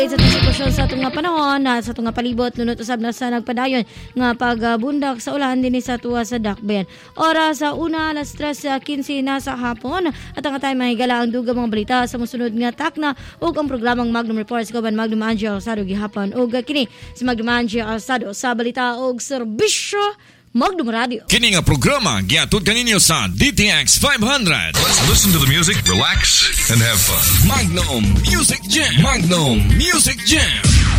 Sa itong sitwasyon sa itong panahon sa itong palibot nunot usab na sa nagpadayon nga pagbundak sa ulan din sa tuwa sa Dakbayan. Oras sa 1:15 na sa hapon at ang atay mahigala ang dugang mga balita sa musunod nga takna ug ang programang Magnum Reports Goban Magnum Angie Alsado gihapon ug kini si Magnum Angie Alsado sa balita ug serbisyo Magnum Radio. Kini nga programa giatud kaninyo sa DTX 500. Let's listen to the music, relax, and have fun. Magnum Music Jam. Magnum Music Jam.